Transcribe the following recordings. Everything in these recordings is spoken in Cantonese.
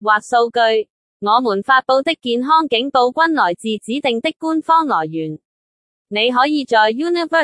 或數據。我們發佈的健康警報均來自指定的官方來源。你可以在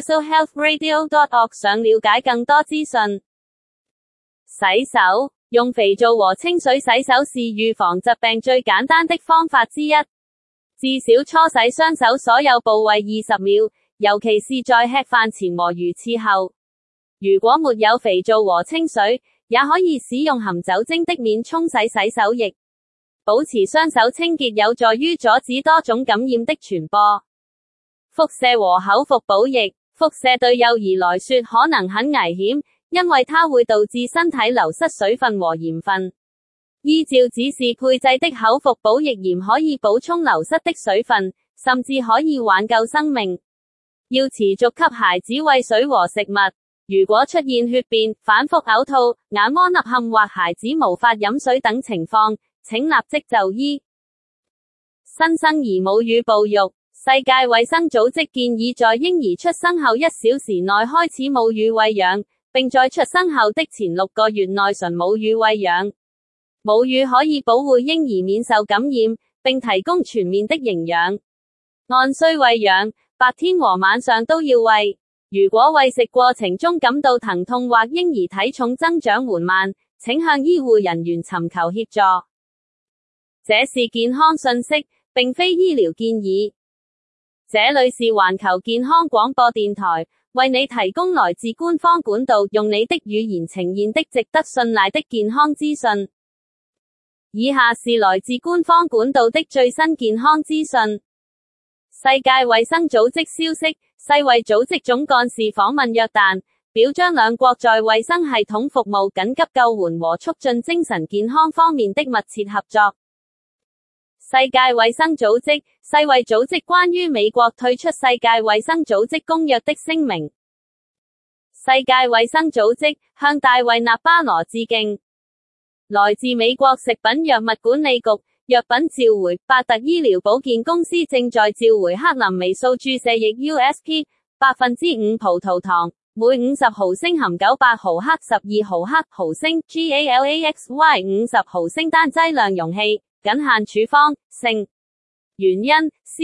universalhealthradio.org 上了解更多資訊。洗手，用肥皂和清水洗手是預防疾病最簡單的方法之一。至少搓洗雙手所有部位20秒，尤其是在吃飯前和如廁後。如果沒有肥皂和清水，也可以使用含酒精的免沖洗洗手液。保持雙手清潔有助於阻止多種感染的傳播。輻射和口服補液，輻射對幼兒來說可能很危險，因為它會導致身體流失水分和鹽分。依照指示配製的口服補液鹽可以補充流失的水分，甚至可以挽救生命。要持續給孩子餵水和食物。如果出現血便、反覆嘔吐、眼窩凹陷或孩子無法飲水等情況，請立即就醫。新生兒母乳哺育，世界衛生組織建議在嬰兒出生後1小時內開始母乳餵養，並在出生後的前6個月內純母乳餵養。母乳可以保護嬰兒免受感染，並提供全面的營養。按需餵養，白天和晚上都要餵。如果餵食過程中感到疼痛或嬰兒體重增長緩慢，請向醫護人員尋求協助。這是健康信息，並非醫療建議。這裏是環球健康廣播電台，為你提供來自官方管道，用你的語言呈現的值得信賴的健康資訊。以下是來自官方管道的最新健康資訊。世界衛生組織消息，世衛組織總幹事訪問約旦，表彰兩國在衛生系統服務、緊急救援和促進精神健康方面的密切合作。世界衛生組織，世衛組織關於美國退出世界衛生組織公約的聲明。世界衛生組織向大衛納巴羅致敬。來自美國食品藥物管理局，藥品召回，百特醫療保健公司正在召回克林微素注射液 USP 5% 葡萄糖，每50毫升含900毫克12毫升 GALAXY 50毫升單劑量容器，僅限處方性。原因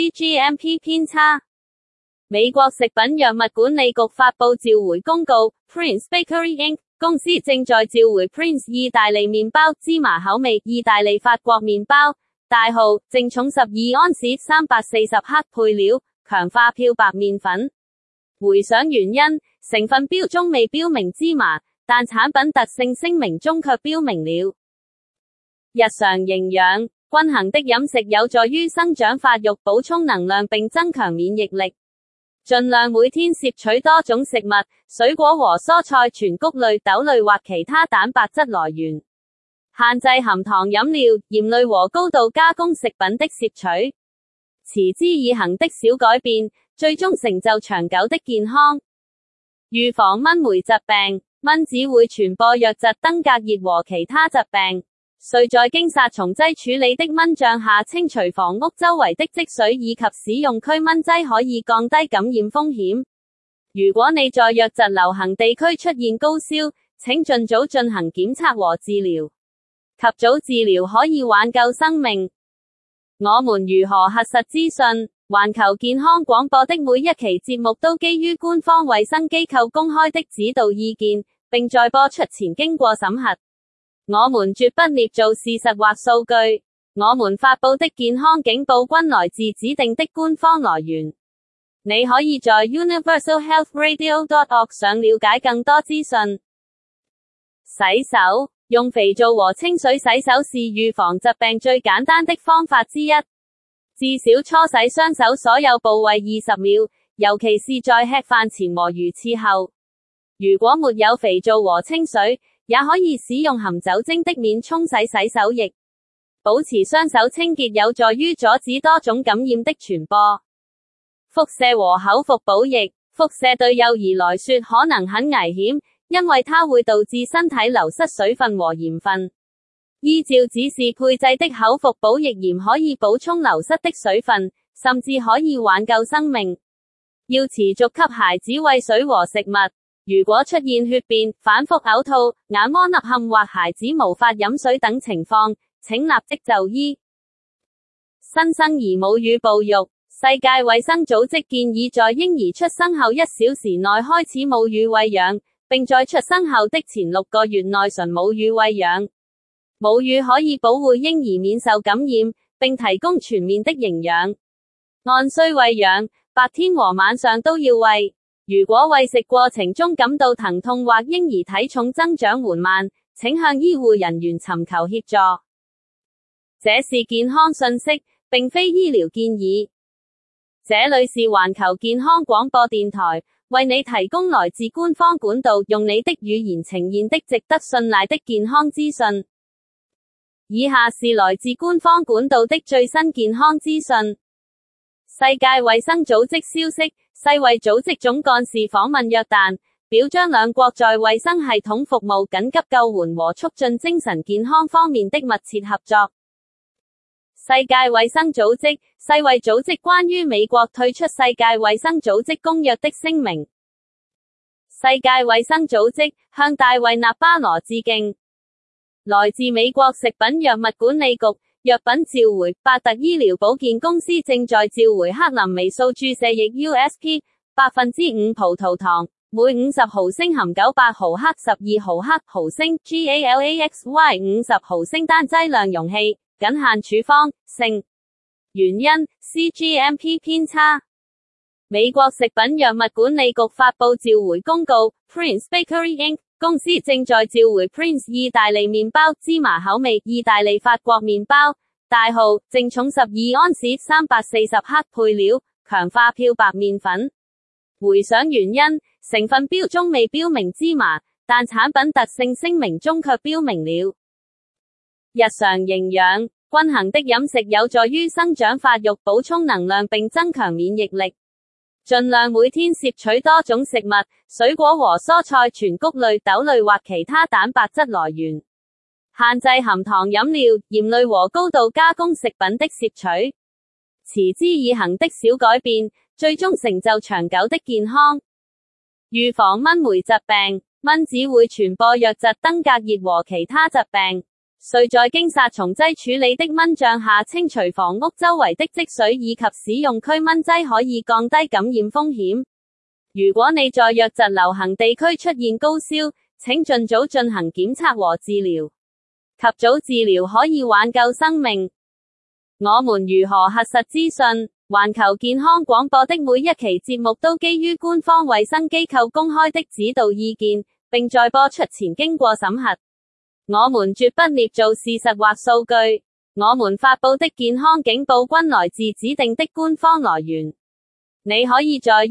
CGMP 偏差。美國食品藥物管理局發佈召回公告 Prince Bakery Inc. 公司正在召回 Prince 意大利麵包芝麻口味意大利法國麵包，大號淨重12安士340克配料，強化漂白麵粉。回想原因，成分標中未標明芝麻，但產品特性聲明中卻標明了。日常營養，均衡的飲食有助於生長發育、補充能量並增強免疫力。盡量每天攝取多種食物、水果和蔬菜、全穀類、豆類或其他蛋白質來源。限制含糖飲料、鹽類和高度加工食品的攝取。持之以恆的小改變，最終成就長久的健康。預防蚊媒疾病，蚊子會傳播瘧疾、登革熱和其他疾病。遂在經殺蟲劑處理的蚊帳下清除房屋周圍的積水，以及使用驅蚊劑可以降低感染風險。如果你在瘧疾流行地區出現高燒，請盡早進行檢測和治療。及早治療可以挽救生命。我們如何核實資訊？環球健康廣播的每一期節目都基於官方衛生機構公開的指導意見，並在播出前經過審核。我們絕不捏造事實或數據，我們發佈的健康警報均來自指定的官方來源。你可以在 universalhealthradio.org 上了解更多資訊。洗手，用肥皂和清水洗手是預防疾病最簡單的方法之一。至少搓洗雙手所有部位20秒，尤其是在吃飯前和如廁後。如果沒有肥皂和清水，也可以使用含酒精的免沖洗洗手液。保持雙手清潔有助於阻止多種感染的傳播。輻射和口服補液，輻射對幼兒來說可能很危險，因為它會導致身體流失水分和鹽分。依照指示配製的口服補液鹽可以補充流失的水分，甚至可以挽救生命。要持續給孩子餵水和食物。如果出現血便、反覆嘔吐、眼窩凹陷或孩子無法飲水等情況， 請立即就醫。新生兒母乳哺育，世界衛生組織建議在嬰兒出生後1小時內開始母乳餵養，並在出生後的前6個月內純母乳餵養。母乳可以保護嬰兒免受感染，並提供全面的營養。按需餵養，白天和晚上都要餵。如果餵食過程中感到疼痛或嬰兒體重增長緩慢，請向醫護人員尋求協助。這是健康信息，並非醫療建議。這裏是環球健康廣播電台，為你提供來自官方管道，用你的語言呈現的值得信賴的健康資訊。以下是來自官方管道的最新健康資訊。世界衛生組織消息，世衛組織總幹事訪問約旦，表彰兩國在衛生系統服務、緊急救援和促進精神健康方面的密切合作。世界衛生組織，世衛組織關於美國退出世界衛生組織公約的聲明。世界衛生組織向大衛納巴羅致敬。來自美國食品藥物管理局，藥品召回，百特醫療保健公司正在召回克林微素注射液 USP 5% 葡萄糖，每50毫升含900毫克12毫升 GALAXY 50毫升單劑量容器，僅限處方性。原因 CGMP 偏差。美國食品藥物管理局發布召回公告 Prince Bakery Inc. 公司正在召回 Prince 意大利麵包芝麻口味意大利法國麵包，大號淨重12安士340克配料強化漂白麵粉。回想原因，成分標中未標明芝麻，但產品特性聲明中卻標明了。日常營養，均衡的飲食有助於生長發育、補充能量並增強免疫力。盡量每天攝取多種食物、水果和蔬菜、全穀類、豆類或其他蛋白質來源。限制含糖飲料、鹽類和高度加工食品的攝取。持之以恆的小改變，最終成就長久的健康。預防蚊媒疾病，蚊子會傳播瘧疾、登革熱和其他疾病。需在經殺蟲劑處理的蚊帳下清除房屋周圍的積水，以及使用驅蚊劑可以降低感染風險。如果你在瘧疾流行地區出現高燒，請盡早進行檢測和治療。及早治療可以挽救生命。我們如何核實資訊？環球健康廣播的每一期節目都基於官方衛生機構公開的指導意見，並在播出前經過審核。我們絕不捏造事實或數據，我們發佈的健康警報均來自指定的官方來源。你可以在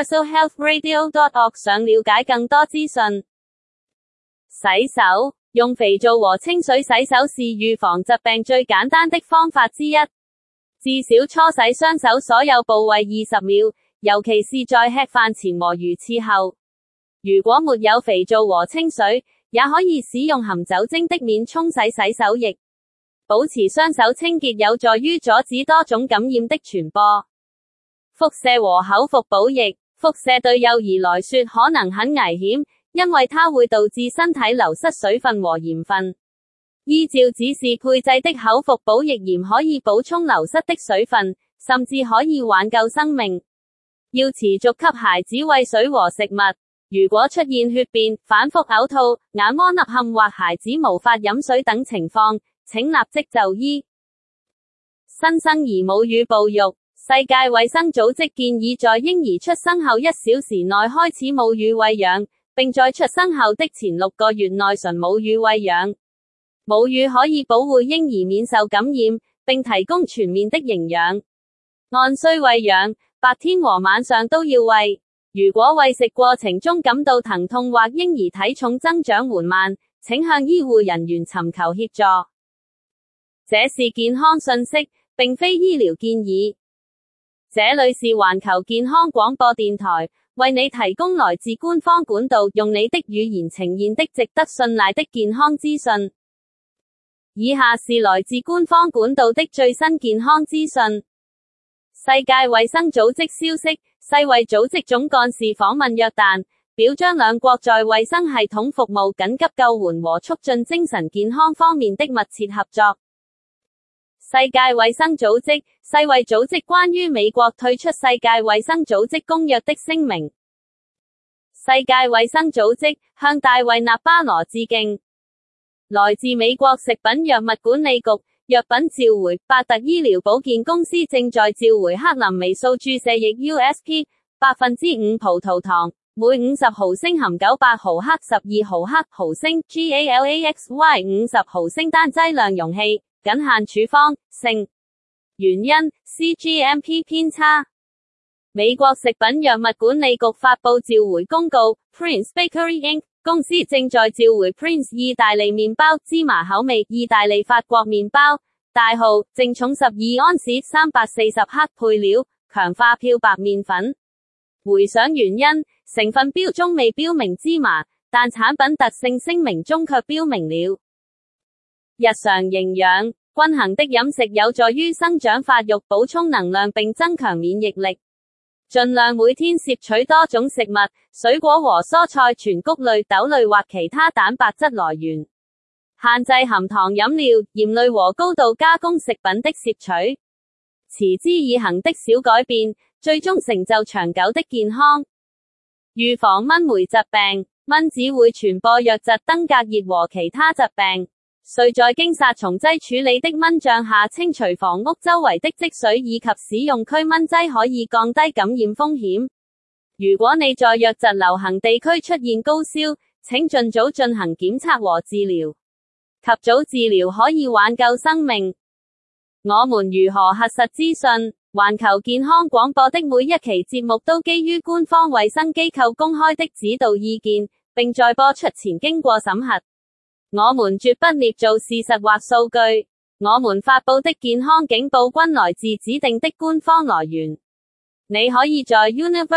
universalhealthradio.org 上了解更多資訊。洗手，用肥皂和清水洗手是預防疾病最簡單的方法之一。至少搓洗雙手所有部位20秒，尤其是在吃飯前和魚翅後。如果沒有肥皂和清水，也可以使用含酒精的免沖洗洗手液。保持雙手清潔有助於阻止多種感染的傳播。輻射和口服補液，輻射對幼兒來說可能很危險，因為它會導致身體流失水分和鹽分。依照指示配製的口服補液鹽可以補充流失的水分，甚至可以挽救生命。要持續給孩子餵水和食物。如果出現血便、反覆嘔吐、眼窩凹陷或孩子無法飲水等情況，請立即就醫。新生兒母乳哺育，世界衛生組織建議在嬰兒出生後1小時內開始母乳餵養，並在出生後的前6個月內純母乳餵養。母乳可以保護嬰兒免受感染，並提供全面的營養。按需餵養，白天和晚上都要餵。如果餵食過程中感到疼痛或嬰兒體重增長緩慢，請向醫護人員尋求協助。這是健康信息，並非醫療建議。這裏是環球健康廣播電台，為你提供來自官方管道，用你的語言呈現的值得信賴的健康資訊。以下是來自官方管道的最新健康資訊。世界衛生組織消息，世衛組織總幹事訪問約旦，表彰兩國在衛生系統服務、緊急救援和促進精神健康方面的密切合作。 世界衛生組織，世衛組織關於美國退出世界衛生組織公約的聲明。世界衛生組織向大衛納巴羅致敬。來自美國食品藥物管理局，藥品召回，百特醫療保健公司正在召回克林微素注射液 USP 5%葡萄糖，每50毫升含900毫克12毫升 GALAXY 50毫升單劑量容器，僅限處方，性。原因 CGMP 偏差。美國食品藥物管理局發佈召回公告 Prince Bakery Inc. 公司正在召回 Prince 意大利麵包芝麻口味意大利法國麵包，大號，淨重12安士340克配料，強化漂白麵粉。回想原因，成分標中未標明芝麻，但產品特性聲明中卻標明了。日常營養，均衡的飲食有助於生長發育、補充能量並增強免疫力。盡量每天攝取多種食物、水果和蔬菜、全穀類、豆類或其他蛋白質來源。限制含糖飲料、鹽類和高度加工食品的攝取。持之以恆的小改變，最終成就長久的健康。預防蚊媒疾病，蚊子會傳播瘧疾、登革熱和其他疾病。遂在經殺蟲劑處理的蚊帳下清除房屋周圍的積水，以及使用驅蚊劑可以降低感染風險。如果你在瘧疾流行地區出現高燒，請盡早進行檢測和治療。及早治療可以挽救生命。我們如何核實資訊？環球健康廣播的每一期節目都基於官方衛生機構公開的指導意見，並在播出前經過審核。我們絕不捏造事實或數據，我們發佈的健康警報均來自指定的官方來源。你可以在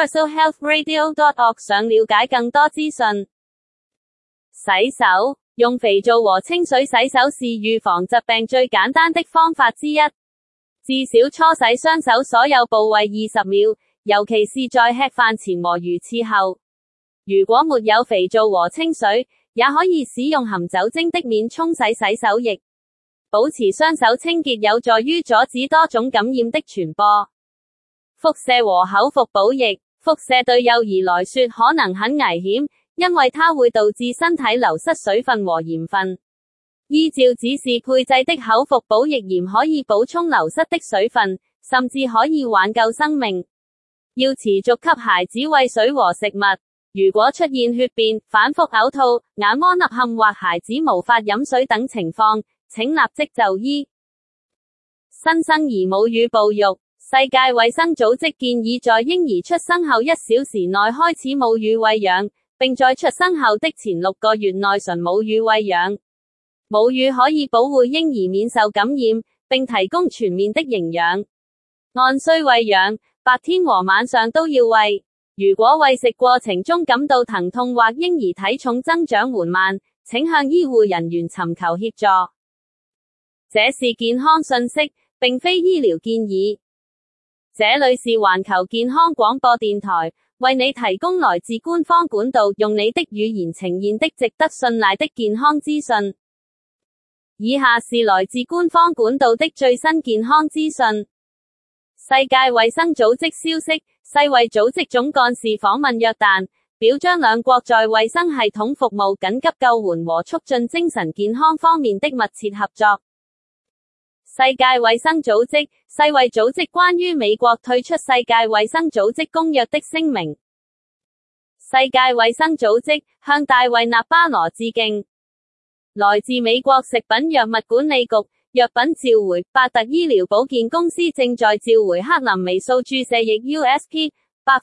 universalhealthradio.org 上了解更多資訊。洗手，用肥皂和清水洗手是預防疾病最簡單的方法之一。至少搓洗雙手所有部位20秒，尤其是在吃飯前和魚翅後。如果沒有肥皂和清水，也可以使用含酒精的免沖洗洗手液，保持雙手清潔有助於阻止多種感染的傳播。輻射和口服補液，輻射對幼兒來說可能很危險，因為它會導致身體流失水分和鹽分。依照指示配製的口服補液鹽可以補充流失的水分，甚至可以挽救生命。要持續給孩子餵水和食物。如果出現血便、反覆嘔吐、眼窩凹陷或孩子無法飲水等情況，請立即就醫。新生兒母乳哺育，世界衛生組織建議在嬰兒出生後1小時內開始母乳餵養，並在出生後的前6個月內純母乳餵養。母乳可以保護嬰兒免受感染，並提供全面的營養。按需餵養，白天和晚上都要餵。如果餵食過程中感到疼痛或嬰兒體重增長緩慢，請向醫護人員尋求協助。這是健康信息，並非醫療建議。這裡是環球健康廣播電台，為你提供來自官方管道，用你的語言呈現的值得信賴的健康資訊。以下是來自官方管道的最新健康資訊。世界衛生組織消息，世衛組織總幹事訪問約旦，表彰兩國在衛生系統服務、緊急救援和促進精神健康方面的密切合作。世界衛生組織，世衛組織關於美國退出世界衛生組織公約的聲明。世界衛生組織向大衛納巴羅致敬。來自美國食品藥物管理局。藥品召回，百特醫療保健公司正在召回克林微素注射液 USP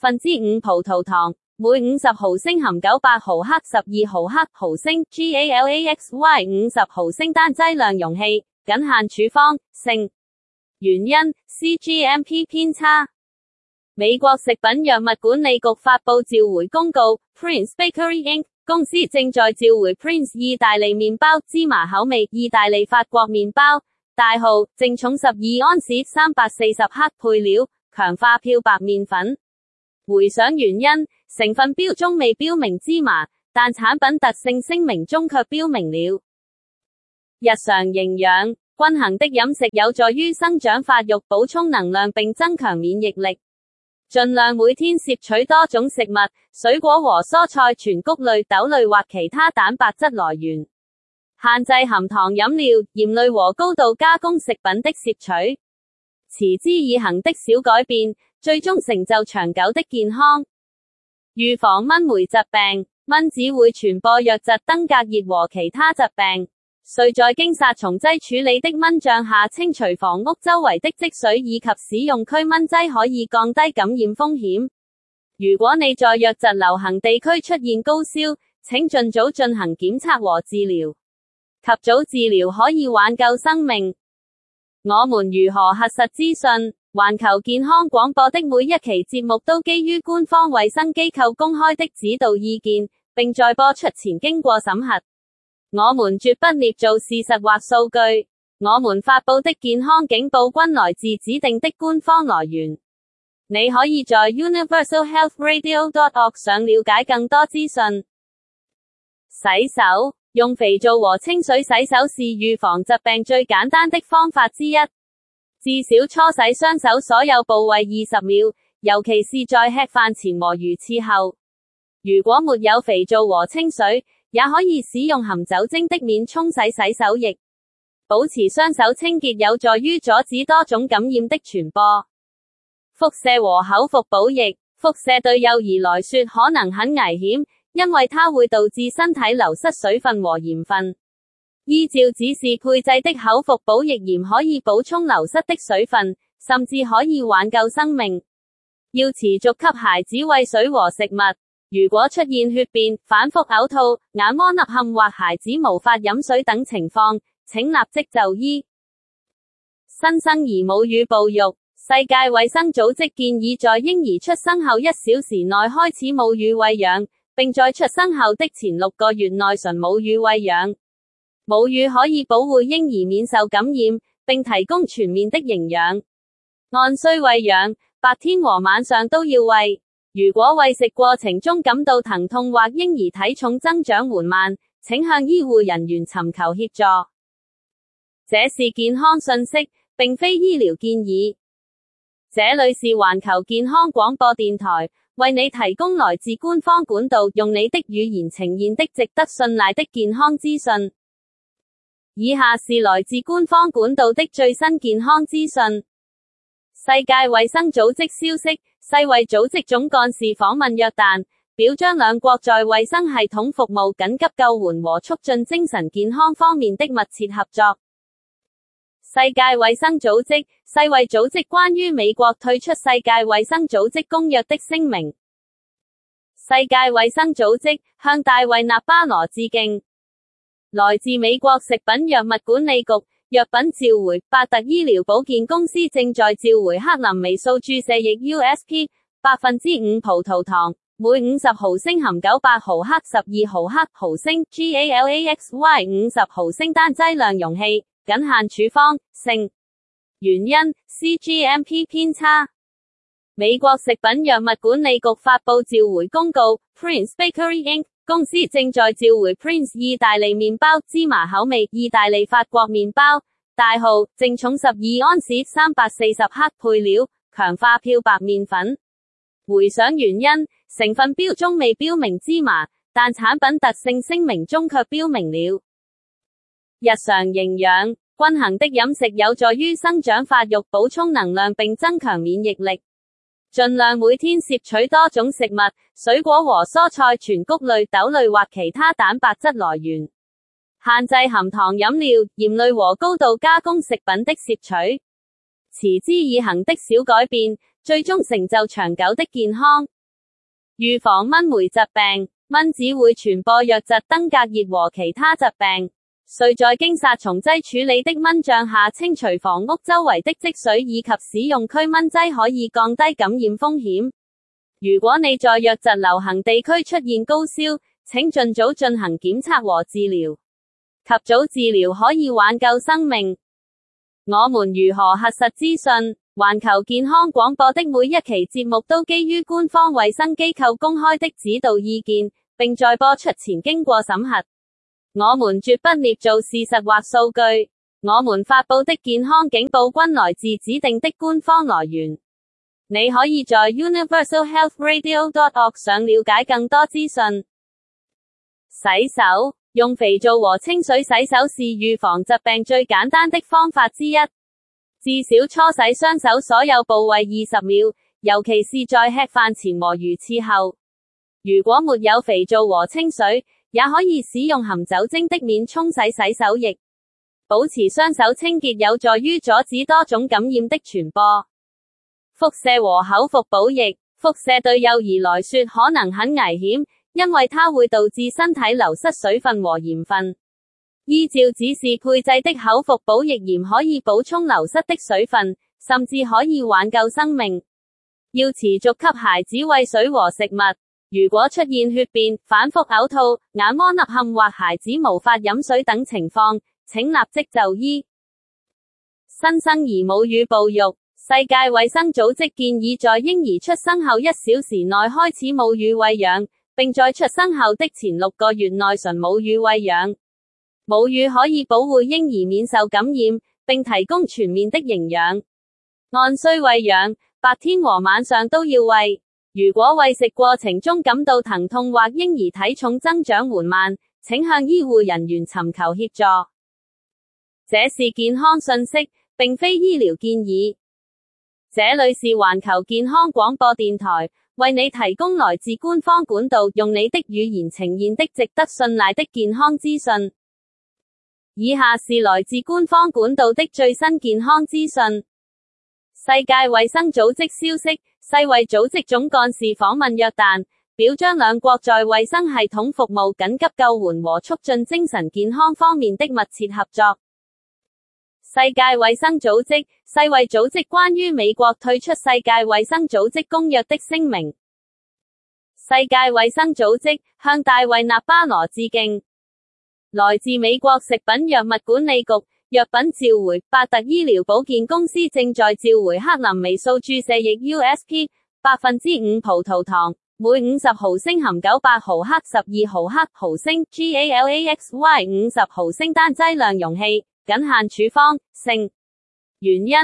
5%葡萄糖，每50毫升含900毫克12毫升 GALAXY 50毫升單劑量容器，僅限處方，性。原因 CGMP 偏差。美國食品藥物管理局發佈召回公告 Prince Bakery Inc. 公司正在召回 Prince 意大利麵包芝麻口味意大利法國麵包，大號，淨重12安士340克配料，強化漂白麵粉。回想原因，成分標中未標明芝麻，但產品特性聲明中卻標明了。日常營養， 均衡的飲食有助於生長發育、補充能量並增強免疫力。盡量每天攝取多種食物、水果和蔬菜、全穀類、豆類或其他蛋白質來源。限制含糖飲料、鹽類和高度加工食品的攝取。持之以恆的小改變，最終成就長久的健康。預防蚊媒疾病，蚊子會傳播瘧疾、登革熱和其他疾病。需在經殺蟲劑處理的蚊帳下清除房屋周圍的積水，以及使用驅蚊劑可以降低感染風險。如果你在瘧疾流行地區出現高燒，請盡早進行檢測和治療。及早治療可以挽救生命。我們如何核實資訊？環球健康廣播的每一期節目都基於官方衛生機構公開的指導意見，並在播出前經過審核。我們絕不捏造事實或數據，我們發佈的健康警報均來自指定的官方來源。你可以在 universalhealthradio.org 上了解更多資訊。洗手，用肥皂和清水洗手是預防疾病最簡單的方法之一。至少搓洗雙手所有部位20秒，尤其是在吃飯前和魚翅後。如果沒有肥皂和清水，也可以使用含酒精的免沖洗洗手液。保持雙手清潔有助於阻止多種感染的傳播。輻射和口服補液，輻射對幼兒來說可能很危險，因為它會導致身體流失水分和鹽分。依照指示配製的口服補液鹽可以補充流失的水分，甚至可以挽救生命。要持續給孩子餵水和食物。如果出現血便、反覆嘔吐、眼窩凹陷或孩子無法飲水等情況，請立即就醫。新生兒母乳哺育，世界衛生組織建議在嬰兒出生後1小時內開始母乳餵養，並在出生後的前6個月內純母乳餵養。母乳可以保護嬰兒免受感染，並提供全面的營養。按需餵養，白天和晚上都要餵。如果餵食過程中感到疼痛或嬰兒體重增長緩慢，請向醫護人員尋求協助。這是健康信息，並非醫療建議。這裏是環球健康廣播電台，為你提供來自官方管道，用你的語言呈現的值得信賴的健康資訊。以下是來自官方管道的最新健康資訊。世界衛生組織消息，世衛組織總幹事訪問約旦，表彰兩國在衛生系統服務、緊急救援和促進精神健康方面的密切合作。世界衛生組織，世衛組織關於美國退出世界衛生組織公約的聲明。世界衛生組織向大衛納巴羅致敬。來自美國食品藥物管理局。藥品召回，百特醫療保健公司正在召回克林微素注射液 USP 5% 葡萄糖，每50毫升含900毫克12毫升 GALAXY 50毫升單劑量容器，僅限處方性。原因 CGMP 偏差。美國食品藥物管理局發佈召回公告 Prince Bakery Inc. 公司正在召回 Prince 意大利麵包芝麻口味意大利法國麵包，大號淨重12安士340克配料，強化漂白麵粉。回想原因，成分標中未標明芝麻，但產品特性聲明中卻標明了。日常營養，均衡的飲食有助於生長發育、補充能量並增強免疫力。盡量每天攝取多種食物、水果和蔬菜、全穀類、豆類或其他蛋白質來源。限制含糖飲料、鹽類和高度加工食品的攝取。持之以恆的小改變，最終成就長久的健康。預防蚊媒疾病，蚊子會傳播瘧疾、登革熱和其他疾病。需在經殺蟲劑處理的蚊帳下清除房屋周圍的積水，以及使用驅蚊劑可以降低感染風險。如果你在瘧疾流行地區出現高燒，請盡早進行檢測和治療。及早治療可以挽救生命。我們如何核實資訊？環球健康廣播的每一期節目都基於官方衛生機構公開的指導意見，並在播出前經過審核。我們絕不捏造事實或數據， 我們發佈的健康警報均來自指定的官方來源。你可以在 universalhealthradio.org 上了解更多資訊。洗手，用肥皂和清水洗手是預防疾病最簡單的方法之一。至少搓洗雙手所有部位20秒，尤其是在吃飯前和如廁後。如果沒有肥皂和清水，也可以使用含酒精的免沖洗洗手液。保持雙手清潔有助於阻止多種感染的傳播。輻射和口服補液，輻射對幼兒來說可能很危險，因為它會導致身體流失水分和鹽分。依照指示配製的口服補液鹽可以補充流失的水分，甚至可以挽救生命。要持續給孩子餵水和食物。如果出現血便、反覆嘔吐、眼窩凹陷或孩子無法飲水等情況，請立即就醫。新生兒母乳哺育，世界衛生組織建議在嬰兒出生後1小時內開始母乳餵養，並在出生後的前6個月內純母乳餵養。母乳可以保護嬰兒免受感染，並提供全面的營養。按需餵養，白天和晚上都要餵。如果餵食過程中感到疼痛或嬰兒體重增長緩慢，請向醫護人員尋求協助。這是健康信息，並非醫療建議。這裏是環球健康廣播電台，為你提供來自官方管道，用你的語言呈現的值得信賴的健康資訊。以下是來自官方管道的最新健康資訊。世界衛生組織消息，世衛組織總幹事訪問約旦，表彰兩國在衛生系統服務、緊急救援和促進精神健康方面的密切合作。世界衛生組織，世衛組織關於美國退出世界衛生組織公約的聲明。世界衛生組織向大衛納巴羅致敬。來自美國食品藥物管理局。藥品召回，百特醫療保健公司正在召回克林微素注射液 USP 5% 葡萄糖，每50毫升含900毫克12毫升 GALAXY 50毫升單劑量容器，僅限處方性。原因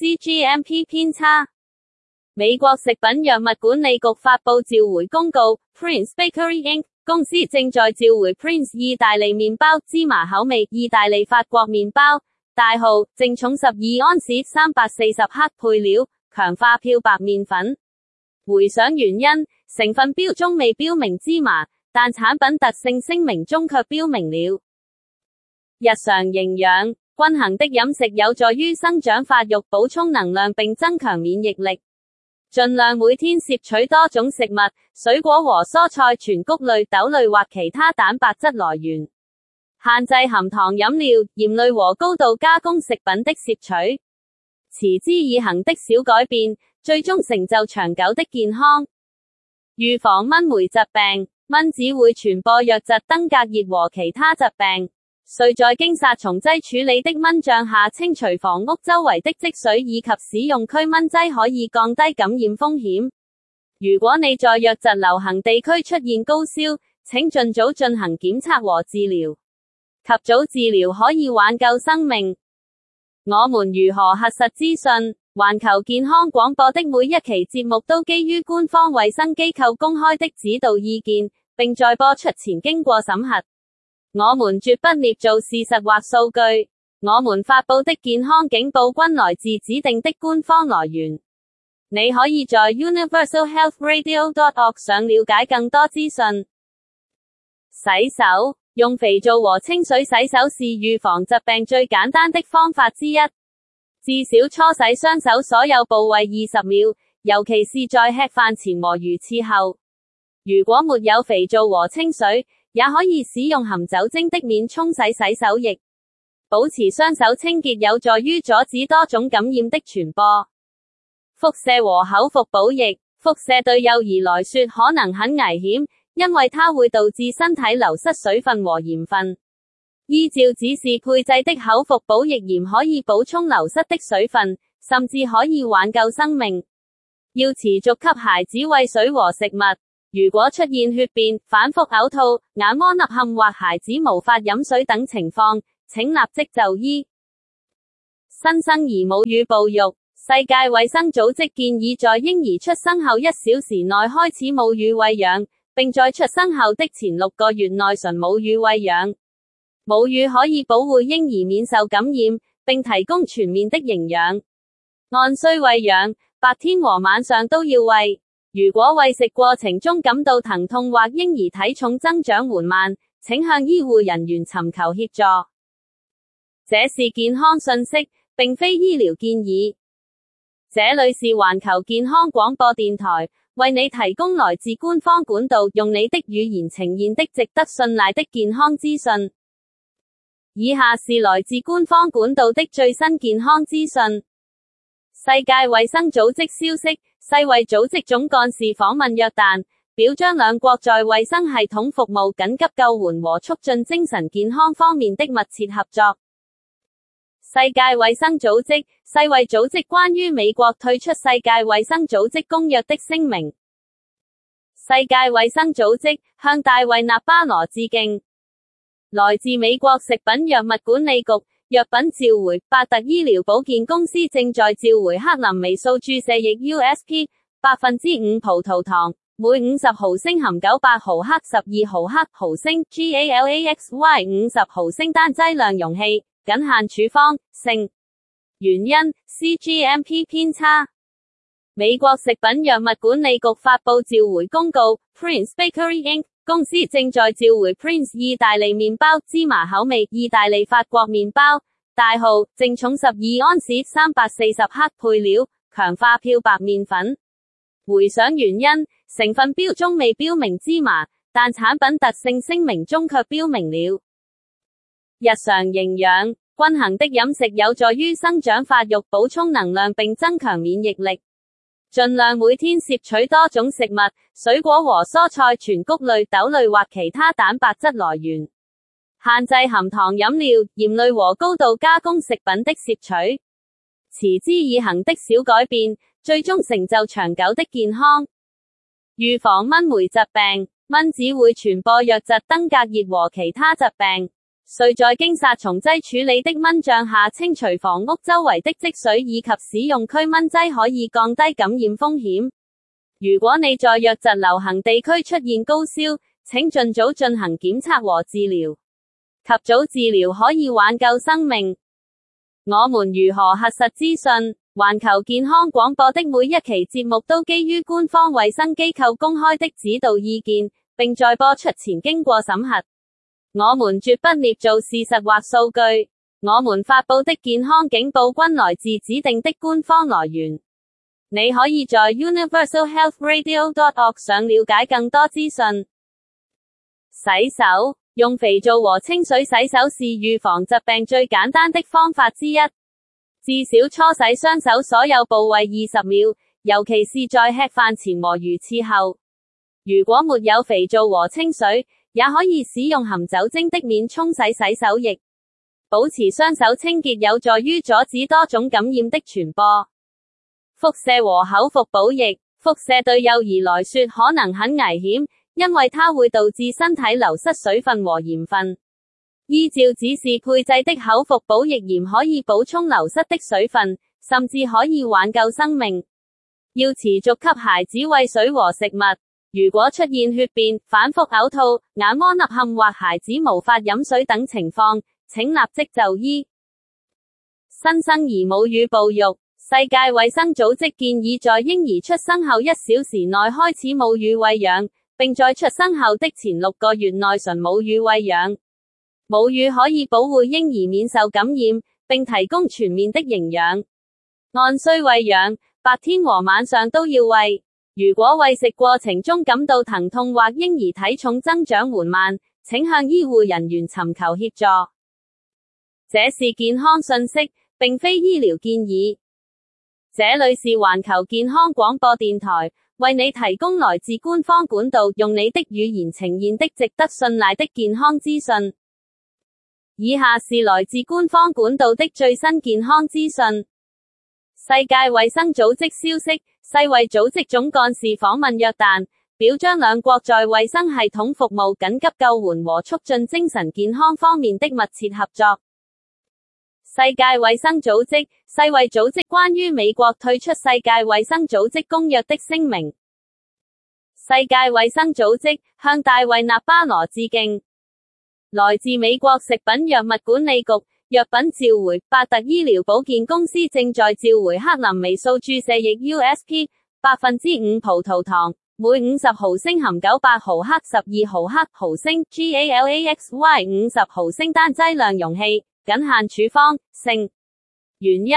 CGMP 偏差。美國食品藥物管理局發佈召回公告 Prince Bakery Inc. 公司正在召回 Prince 意大利麵包芝麻口味意大利法國麵包，大號淨重12安士340克配料，強化漂白麵粉。回想原因，成分標中未標明芝麻，但產品特性聲明中卻標明了。日常營養，均衡的飲食有助於生長發育、補充能量並增強免疫力。盡量每天攝取多種食物、水果和蔬菜、全穀類、豆類或其他蛋白質來源。限制含糖飲料、鹽類和高度加工食品的攝取。持之以恆的小改變，最終成就長久的健康。預防蚊媒疾病，蚊子會傳播瘧疾、登革熱和其他疾病。遂在經殺蟲劑處理的蚊帳下清除房屋周圍的積水，以及使用驅蚊劑可以降低感染風險。如果你在瘧疾流行地區出現高燒，請盡早進行檢測和治療。及早治療可以挽救生命。我們如何核實資訊？環球健康廣播的每一期節目都基於官方衛生機構公開的指導意見，並在播出前經過審核。我們絕不捏造事實或數據，我們發佈的健康警報均來自指定的官方來源。你可以在 universalhealthradio.org 上了解更多資訊。洗手，用肥皂和清水洗手是預防疾病最簡單的方法之一。至少搓洗雙手所有部位20秒，尤其是在吃飯前和如廁後。如果沒有肥皂和清水，也可以使用含酒精的免沖洗洗手液。保持雙手清潔有助於阻止多種感染的傳播。輻射和口服補液，輻射對幼兒來說可能很危險，因為它會導致身體流失水分和鹽分。依照指示配製的口服補液鹽可以補充流失的水分，甚至可以挽救生命。要持續給孩子餵水和食物。如果出現血便、反覆嘔吐、眼窩凹陷或孩子無法飲水等情況，請立即就醫。 新生兒母乳哺育，世界衛生組織建議在嬰兒出生後1小時內開始母乳餵養，並在出生後的前6個月內純母乳餵養。母乳可以保護嬰兒免受感染，並提供全面的營養。按需餵養，白天和晚上都要餵。如果餵食過程中感到疼痛或嬰兒體重增長緩慢，請向醫護人員尋求協助。這是健康信息，並非醫療建議。這裏是環球健康廣播電台，為你提供來自官方管道，用你的語言呈現的值得信賴的健康資訊。以下是來自官方管道的最新健康資訊。世界衛生組織消息，世衛組織總幹事訪問約旦，表彰兩國在衛生系統服務、緊急救援和促進精神健康方面的密切合作。世界衛生組織，世衛組織關於美國退出世界衛生組織公約的聲明。世界衛生組織向大衛納巴羅致敬。來自美國食品藥物管理局，藥品召回，百特醫療保健公司正在召回克林微素注射液 USP 5% 葡萄糖，每50毫升含900毫克12毫升 GALAXY 50毫升單劑量容器，僅限處方性。原因 CGMP 偏差。美國食品藥物管理局發布召回公告 Prince Bakery Inc. 公司正在召回 Prince 意大利麵包芝麻口味意大利法國麵包，大號淨重12安士340克配料，強化漂白麵粉。回想原因，成分標中未標明芝麻，但產品特性聲明中卻標明了。日常營養，均衡的飲食有助於生長發育、補充能量並增強免疫力。盡量每天攝取多種食物、水果和蔬菜、全穀類、豆類或其他蛋白質來源。限制含糖飲料、鹽類和高度加工食品的攝取。持之以恆的小改變，最終成就長久的健康。預防蚊媒疾病，蚊子會傳播瘧疾、登革熱和其他疾病。遂在經殺蟲劑處理的蚊帳下清除房屋周圍的積水，以及使用驅蚊劑可以降低感染風險。如果你在瘧疾流行地區出現高燒，請盡早進行檢測和治療。及早治療可以挽救生命。我們如何核實資訊？環球健康廣播的每一期節目都基於官方衛生機構公開的指導意見，並在播出前經過審核。我們絕不捏造事實或數據，我們發佈的健康警報均來自指定的官方來源。你可以在 universalhealthradio.org 上了解更多資訊。洗手，用肥皂和清水洗手是預防疾病最簡單的方法之一。至少搓洗雙手所有部位20秒，尤其是在吃飯前和如廁後。如果沒有肥皂和清水，也可以使用含酒精的免沖洗洗手液。保持雙手清潔有助於阻止多種感染的傳播。輻射和口服補液，輻射對幼兒來說可能很危險，因為它會導致身體流失水分和鹽分。依照指示配製的口服補液鹽可以補充流失的水分，甚至可以挽救生命。要持續給孩子餵水和食物。如果出現血便、反覆嘔吐、眼窩凹陷或孩子無法飲水等情況，請立即就醫。新生兒母乳哺育，世界衛生組織建議在嬰兒出生後1小時內開始母乳餵養，並在出生後的前6個月內純母乳餵養。母乳可以保護嬰兒免受感染，並提供全面的營養。按需餵養，白天和晚上都要餵。如果餵食過程中感到疼痛或嬰兒體重增長緩慢，請向醫護人員尋求協助。這是健康信息，並非醫療建議。這裏是環球健康廣播電台，為你提供來自官方管道，用你的語言呈現的值得信賴的健康資訊。以下是來自官方管道的最新健康資訊。世界衛生組織消息，世衛組織總幹事訪問約旦，表彰兩國在衛生系統服務、緊急救援和促進精神健康方面的密切合作。 世界衛生組織，世衛組織關於美國退出世界衛生組織公約的聲明。世界衛生組織向大衛納巴羅致敬。來自美國食品藥物管理局，藥品召回，百特醫療保健公司正在召回克林微素注射液 USP 5% 葡萄糖，每50毫升含900毫克12毫升 GALAXY 50毫升單劑量容器，僅限處方性。原因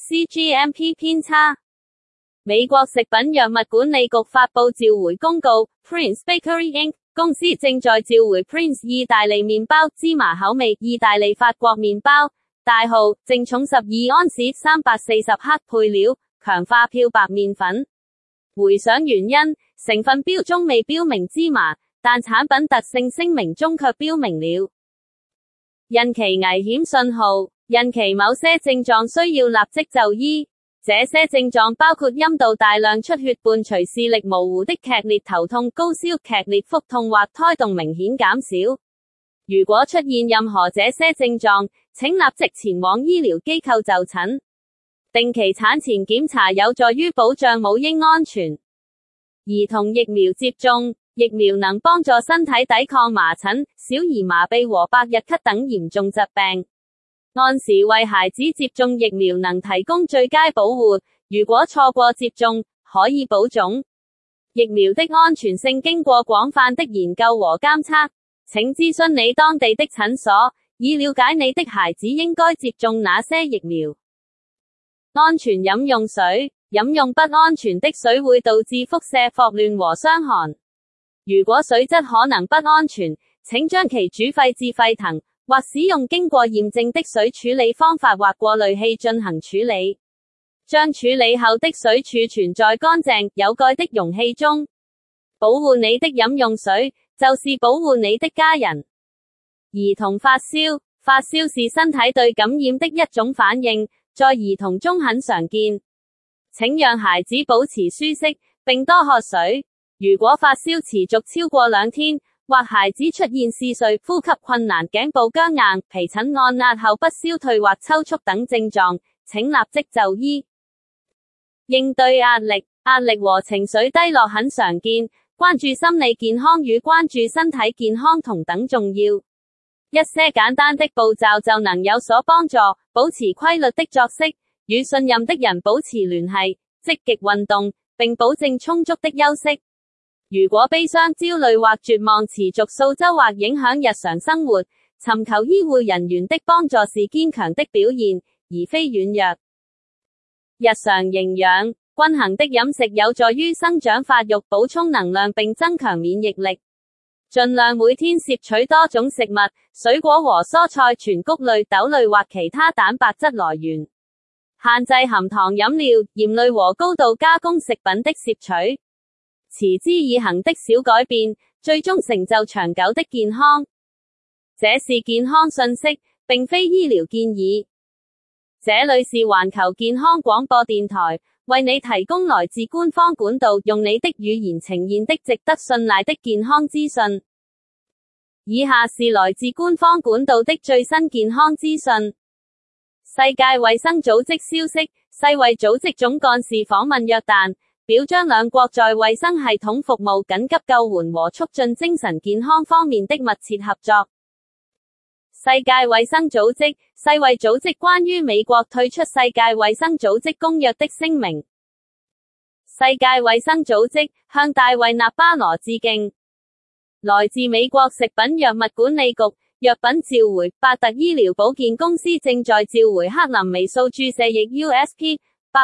CGMP 偏差。美國食品藥物管理局發佈召回公告 Prince Bakery Inc. 公司正在召回 Prince 意大利麵包芝麻口味意大利法國麵包，大號淨重12安士340克配料，強化漂白麵粉。回想原因，成分標中未標明芝麻，但產品特性聲明中卻標明了。孕期危險信號，孕期某些症狀需要立即就醫。這些症狀包括陰道大量出血伴隨視力模糊的劇烈頭痛、高燒、劇烈腹痛或胎動明顯減少。如果出現任何這些症狀，請立即前往醫療機構就診。定期產前檢查有助於保障母嬰安全。兒童疫苗接種，疫苗能幫助身體抵抗麻疹、小兒麻痹和百日咳等嚴重疾病。按時為孩子接種疫苗能提供最佳保護，如果錯過接種，可以保種。疫苗的安全性經過廣泛的研究和監測，請諮詢你當地的診所，以了解你的孩子應該接種哪些疫苗。安全飲用水，飲用不安全的水會導致輻射霍亂和傷寒。如果水質可能不安全，請將其煮沸至沸騰，或使用經過驗證的水處理方法或過濾器進行處理。將處理後的水儲存在乾淨有蓋的容器中。保護你的飲用水，就是保護你的家人。兒童發燒，發燒是身體對感染的一種反應，在兒童中很常見。請讓孩子保持舒適，並多喝水。如果發燒持續超過2天，或孩子出現嗜睡、呼吸困難、頸部僵硬、皮疹按壓後不消退或抽搐等症狀，請立即就醫。應對壓力，壓力和情緒低落很常見，關注心理健康與關注身體健康同等重要。一些簡單的步驟就能有所幫助，保持規律的作息，與信任的人保持聯繫，積極運動，並保證充足的休息。如果悲傷、焦慮或絕望持續數周或影響日常生活，尋求醫護人員的幫助是堅強的表現，而非軟弱。日常營養，均衡的飲食有助於生長發育、補充能量並增強免疫力。盡量每天攝取多種食物、水果和蔬菜、全穀類、豆類或其他蛋白質來源。限制含糖飲料、鹽類和高度加工食品的攝取。持之以恆的小改變，最終成就長久的健康。這是健康信息，並非醫療建議。這裡是環球健康廣播電台，為你提供來自官方管道，用你的語言呈現的值得信賴的健康資訊。以下是來自官方管道的最新健康資訊。世界衛生組織消息，世衛組織總幹事訪問約旦，表彰兩國在衛生系統服務、緊急救援和促進精神健康方面的密切合作。世界衛生組織，世衛組織關於美國退出世界衛生組織公約的聲明。世界衛生組織向大衛納巴羅致敬。來自美國食品藥物管理局，藥品召回，百特醫療保健公司正在召回克林微素注射液 USP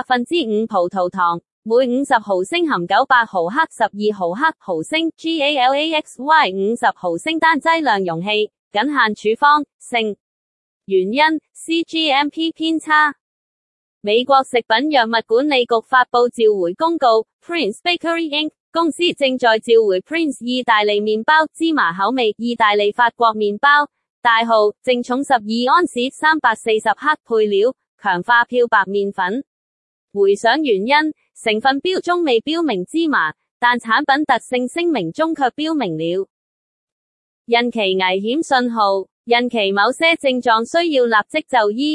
5% 葡萄糖，每50毫升含900毫克12毫升 GALAXY 50毫升單劑量容器，僅限處方性。原因 CGMP 偏差。美國食品藥物管理局發佈召回公告 Prince Bakery Inc. 公司正在召回 Prince 意大利麵包芝麻口味意大利法國麵包，大號淨重12安士340克配料，強化漂白麵粉。回想原因，成分標中未標明芝麻，但產品特性聲明中卻標明了。孕期危險信號，孕期某些症狀需要立即就醫。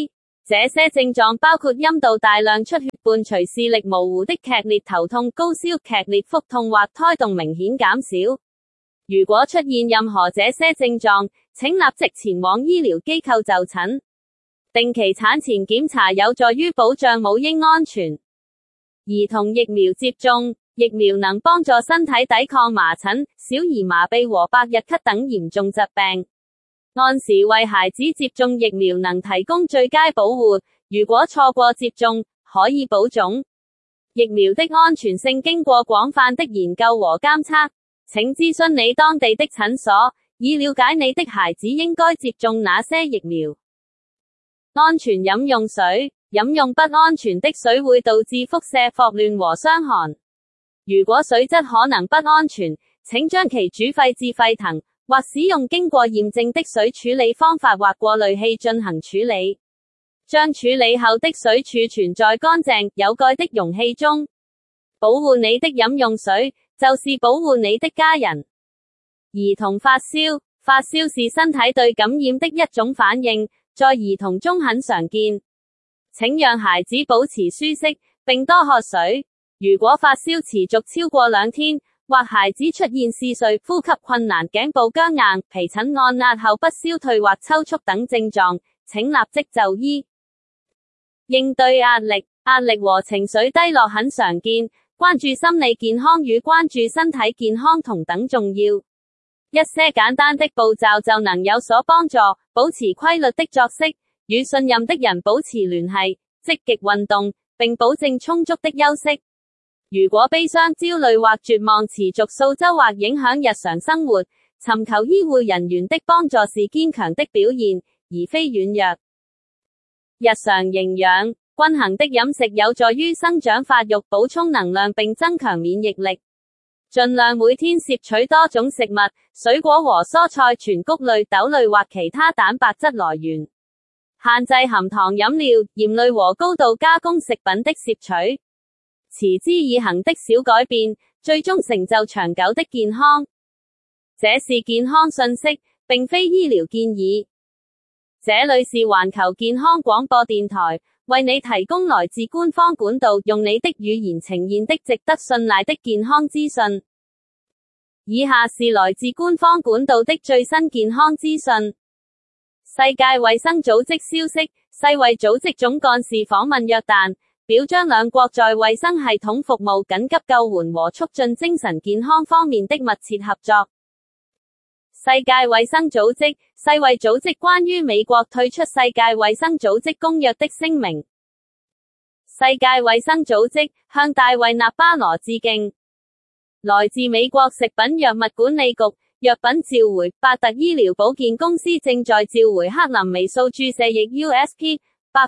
這些症狀包括陰道大量出血伴隨視力模糊的劇烈頭痛、高燒、劇烈腹痛或胎動明顯減少。如果出現任何這些症狀，請立即前往醫療機構就診。定期產前檢查有助於保障母嬰安全。兒童疫苗接種，疫苗能幫助身體抵抗麻疹、小兒麻痹和百日咳等嚴重疾病。按時為孩子接種疫苗能提供最佳保護，如果錯過接種，可以保種。疫苗的安全性經過廣泛的研究和監測，請諮詢你當地的診所，以了解你的孩子應該接種哪些疫苗。安全飲用水，飲用不安全的水會導致腹瀉、霍亂和傷寒。如果水質可能不安全，請將其煮沸至沸騰，或使用經過驗證的水處理方法或過濾器進行處理。將處理後的水儲存在乾淨、有蓋的容器中。保護你的飲用水，就是保護你的家人。兒童發燒，發燒是身體對感染的一種反應，在兒童中很常見。請讓孩子保持舒適，並多喝水。如果發燒持續超過2天，或孩子出現嗜睡、呼吸困難、頸部僵硬、皮疹按壓後不消退或抽搐等症狀，請立即就醫。應對壓力，壓力和情緒低落很常見，關注心理健康與關注身體健康同等重要。一些簡單的步驟就能有所幫助，保持規律的作息，與信任的人保持聯繫，積極運動，並保證充足的休息。如果悲傷、焦慮或絕望持續數週或影響日常生活，尋求醫護人員的幫助是堅強的表現，而非軟弱。日常營養，均衡的飲食有助於生長發育、補充能量並增強免疫力。盡量每天攝取多種食物、水果和蔬菜、全穀類、豆類或其他蛋白質來源。限制含糖飲料、鹽類和高度加工食品的攝取。持之以恆的小改變，最終成就長久的健康。這是健康信息，並非醫療建議。這裏是環球健康廣播電台，為你提供來自官方管道，用你的語言呈現的值得信賴的健康資訊。以下是來自官方管道的最新健康資訊。世界衛生組織消息，世衛組織總幹事訪問約旦，表彰兩國在衛生系統服務、緊急救援和促進精神健康方面的密切合作。世界衛生組織，世衛組織關於美國退出世界衛生組織公約的聲明。世界衛生組織向大衛納巴羅致敬。來自美國食品藥物管理局，藥品召回，百特醫療保健公司正在召回克林微素注射液 USP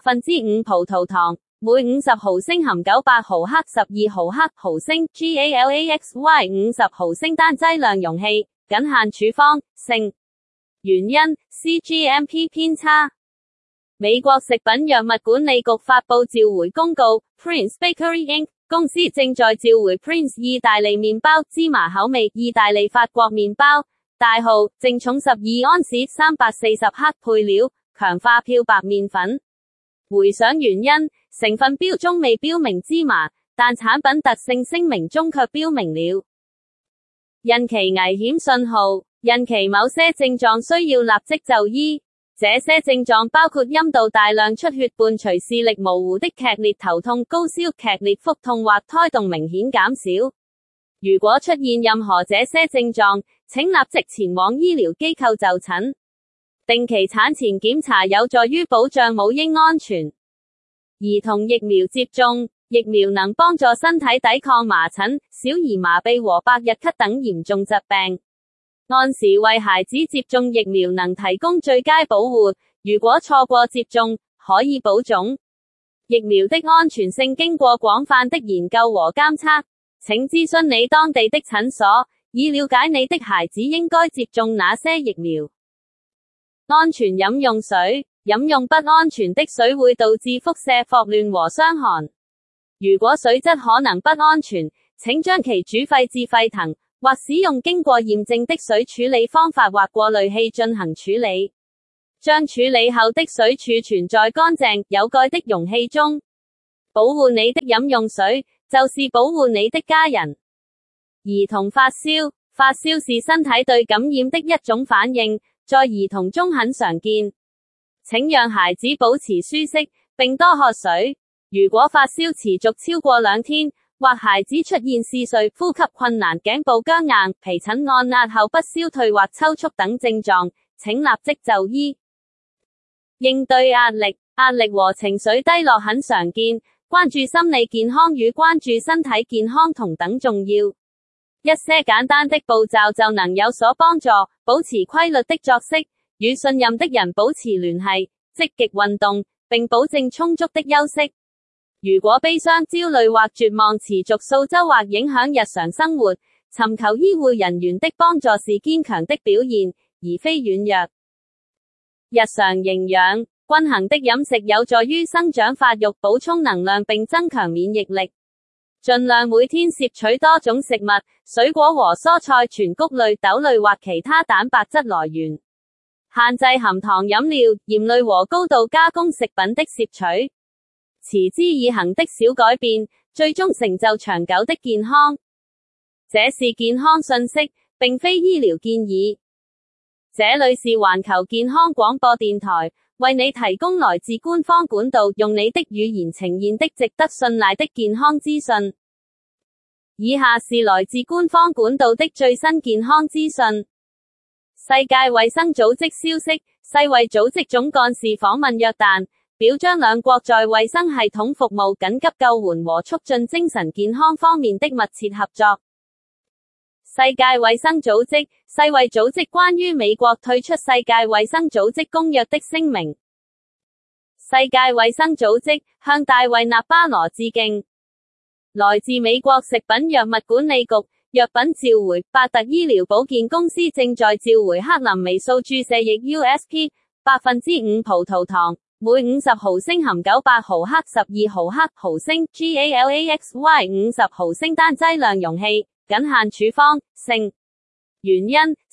5% 葡萄糖，每50毫升含98毫克12毫升 GALAXY 50毫升單劑量容器，僅限處方性。原因 CGMP 偏差。美國食品藥物管理局發佈召回公告 Prince Bakery Inc. 公司正在召回 Prince 意大利麵包芝麻口味意大利法國麵包大號淨重12安士340克配料強化漂白麵粉。回想原因，成分標中未標明芝麻，但產品特性聲明中卻標明了。孕期危險信號，孕期某些症狀需要立即就醫。這些症狀包括陰道大量出血伴隨視力模糊的劇烈頭痛、高燒、劇烈腹痛或胎動明顯減少。如果出現任何這些症狀，請立即前往醫療機構就診。定期產前檢查有助於保障母嬰安全。兒童疫苗接種，疫苗能幫助身體抵抗麻疹、小兒麻痹和百日咳等嚴重疾病。按時為孩子接種疫苗能提供最佳保護，如果錯過接種，可以保種。疫苗的安全性經過廣泛的研究和監測，請諮詢你當地的診所，以了解你的孩子應該接種哪些疫苗。安全飲用水，飲用不安全的水會導致腹瀉、霍亂和傷寒。如果水質可能不安全，請將其煮沸至沸騰，或使用經過驗證的水處理方法或過濾器進行處理。 將處理後的水儲存在乾淨有蓋的容器中。保護你的飲用水，就是保護你的家人。兒童發燒，發燒是身體對感染的一種反應，在兒童中很常見。請讓孩子保持舒適，並多喝水。如果發燒持續超過2天，或孩子出現嗜睡、呼吸困難、頸部僵硬、皮疹按壓後不消退或抽搐等症狀，請立即就醫。應對壓力，壓力和情緒低落很常見，關注心理健康與關注身體健康同等重要。一些簡單的步驟就能有所幫助，保持規律的作息，與信任的人保持聯繫，積極運動，並保證充足的休息。如果悲傷、焦慮或絕望持續數週或影響日常生活，尋求醫護人員的幫助是堅強的表現，而非軟弱。日常營養，均衡的飲食有助於生長發育、補充能量並增強免疫力。盡量每天攝取多種食物、水果和蔬菜、全穀類、豆類或其他蛋白質來源。限制含糖飲料、鹽類和高度加工食品的攝取。持之以恆的小改變，最終成就長久的健康。這是健康訊息，並非醫療建議。這裏是環球健康廣播電台，為你提供來自官方管道，用你的語言呈現的值得信賴的健康資訊。以下是來自官方管道的最新健康資訊。世界衛生組織消息，世衛組織總幹事訪問約旦，表彰兩國在衛生系統服務、緊急救援和促進精神健康方面的密切合作。世界衛生組織，世衛組織關於美國退出世界衛生組織公約的聲明。世界衛生組織向大衛納巴羅致敬。來自美國食品藥物管理局，藥品召回，百特醫療保健公司正在召回克林微素注射液 USP 5% 葡萄糖，每50毫升含98毫克12毫升 GALAXY 50毫升單劑量容器，僅限處方性。原因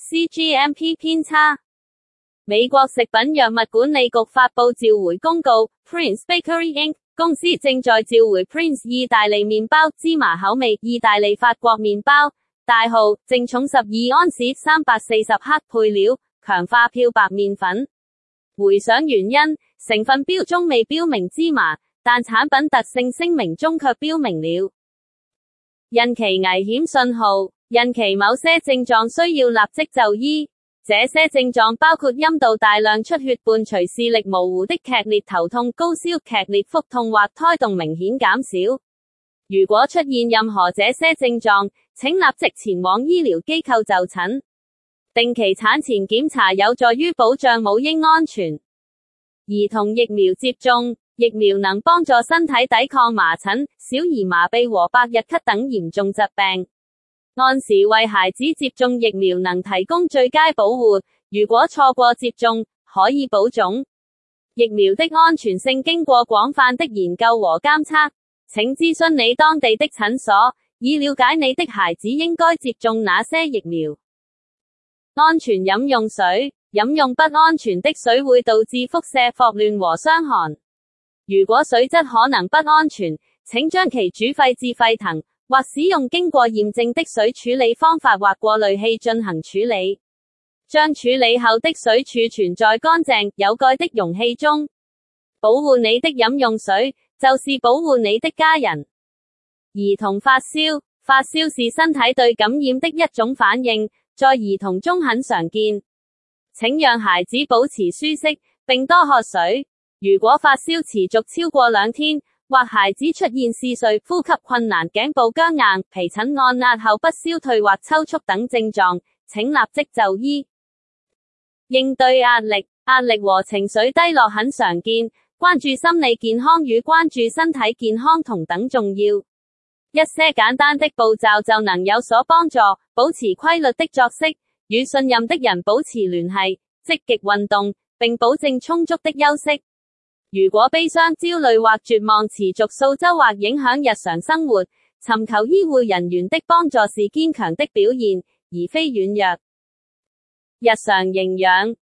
CGMP 偏差。美國食品藥物管理局發佈召回公告 Prince Bakery Inc. 公司正在召回 Prince 意大利麵包芝麻口味意大利法國麵包大號淨重12安士340克配料強化漂白麵粉。回想原因，成分標中未標明芝麻，但產品特性聲明中卻標明了。孕期危險信號，孕期某些症狀需要立即就醫。這些症狀包括陰道大量出血伴隨視力模糊的劇烈頭痛、高燒、劇烈腹痛或胎動明顯減少。如果出現任何這些症狀，請立即前往醫療機構就診。定期產前檢查有助於保障母嬰安全。兒童疫苗接種，疫苗能幫助身體抵抗麻疹、小兒麻痹和百日咳等嚴重疾病。按時為孩子接種疫苗能提供最佳保護，如果錯過接種，可以保種。疫苗的安全性經過廣泛的研究和監測，請諮詢你當地的診所，以了解你的孩子應該接種哪些疫苗。安全飲用水，飲用不安全的水會導致輻射、霍亂和傷寒。如果水質可能不安全，請將其煮沸至沸騰，或使用經過驗證的水處理方法或過濾器進行處理。將處理後的水儲存在乾淨有蓋的容器中。保護你的飲用水，就是保護你的家人。兒童發燒，發燒是身體對感染的一種反應，在兒童中很常見。請讓孩子保持舒適，並多喝水。如果發燒持續超過2天，或孩子出現嗜睡、呼吸困難、頸部僵硬、皮疹按壓後不消退或抽搐等症狀，請立即就醫。應對壓力，壓力和情緒低落很常見，關注心理健康與關注身體健康同等重要。一些簡單的步驟就能有所幫助，保持規律的作息，與信任的人保持聯繫，積極運動，並保證充足的休息。如果悲傷、焦慮或絕望持續數週或影響日常生活，尋求醫護人員的幫助是堅強的表現，而非軟弱。日常營養，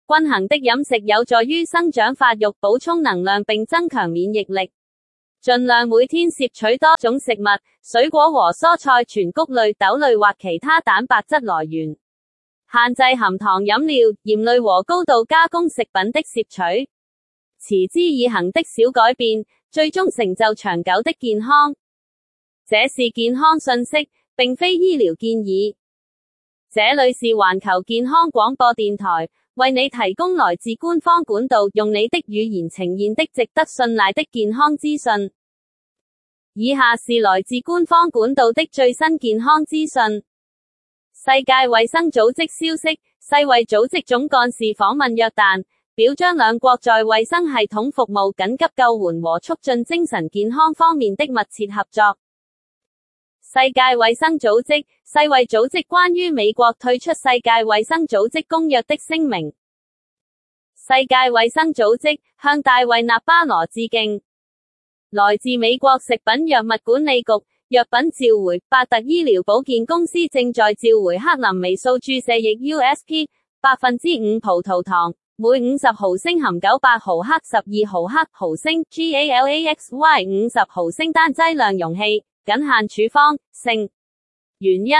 均衡的飲食有助於生長發育、補充能量並增強免疫力。盡量每天攝取多種食物、水果和蔬菜、全穀類、豆類或其他蛋白質來源。限制含糖飲料、鹽類和高度加工食品的攝取。持之以恆的小改變，最終成就長久的健康。這是健康訊息，並非醫療建議。這裏是環球健康廣播電台，為你提供來自官方管道，用你的語言呈現的值得信賴的健康資訊。以下是來自官方管道的最新健康資訊。世界衛生組織消息，世衛組織總幹事訪問約旦，表彰兩國在衛生系統服務、緊急救援和促進精神健康方面的密切合作。世界衛生組織，世衛組織關於美國退出世界衛生組織公約的聲明。世界衛生組織向大衛納巴羅致敬。來自美國食品藥物管理局，藥品召回，百特醫療保健公司正在召回克林微素注射液 USP 5% 葡萄糖，每50毫升含900毫克12毫升 GALAXY 50毫升單劑量容器，僅限處方性。原因